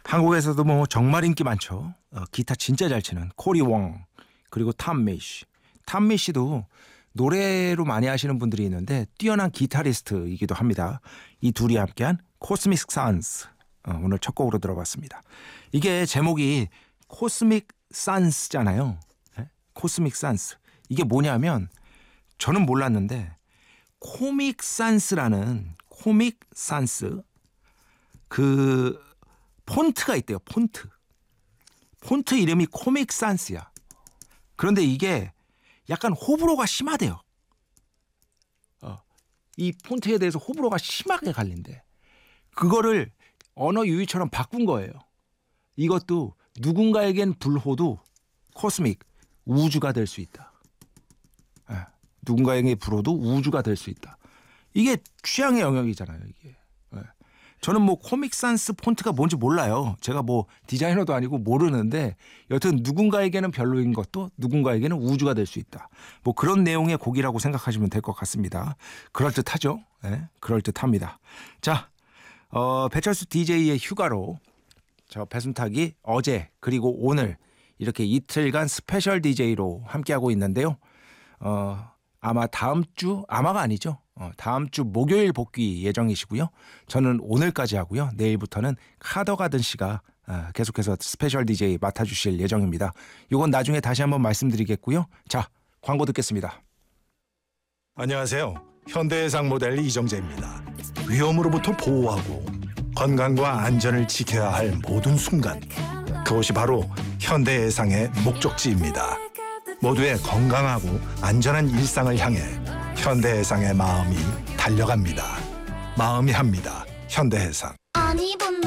한국에서도 뭐 정말 인기 많죠. 기타 진짜 잘 치는 코리 웡, 그리고 탐 메이시. 탐 메이시도 노래로 많이 하시는 분들이 있는데 뛰어난 기타리스트이기도 합니다. 이 둘이 함께한 코스믹 산스, 오늘 첫 곡으로 들어봤습니다. 이게 제목이 코스믹 산스잖아요. 코스믹 산스. 이게 뭐냐면 저는 몰랐는데 코믹 산스라는 코믹 산스 그 폰트가 있대요. 폰트 이름이 코믹 산스야. 그런데 이게 약간 호불호가 심하대요. 이 폰트에 대해서 호불호가 심하게 갈린대. 그거를 언어 유희처럼 바꾼 거예요. 이것도 누군가에겐 불호도 코스믹, 우주가 될 수 있다. 누군가에게 불호도 우주가 될 수 있다. 이게 취향의 영역이잖아요. 이게. 저는 뭐 코믹 산스 폰트가 뭔지 몰라요. 제가 뭐 디자이너도 아니고 모르는데 여튼 누군가에게는 별로인 것도 누군가에게는 우주가 될 수 있다. 뭐 그런 내용의 곡이라고 생각하시면 될 것 같습니다. 그럴듯하죠? 네, 그럴듯합니다. 자, 배철수 DJ의 휴가로 저 배순탁이 어제 그리고 오늘 이렇게 이틀간 스페셜 DJ로 함께하고 있는데요. 아마 아마가 아니죠. 다음 주 목요일 복귀 예정이시고요. 저는 오늘까지 하고요. 내일부터는 카더가든 씨가 계속해서 스페셜 DJ 맡아주실 예정입니다. 이건 나중에 다시 한번 말씀드리겠고요. 자, 광고 듣겠습니다. 안녕하세요. 현대해상 모델 이정재입니다. 위험으로부터 보호하고 건강과 안전을 지켜야 할 모든 순간, 그것이 바로 현대해상의 목적지입니다. 모두의 건강하고 안전한 일상을 향해 현대해상의 마음이 달려갑니다. 마음이 합니다. 현대해상.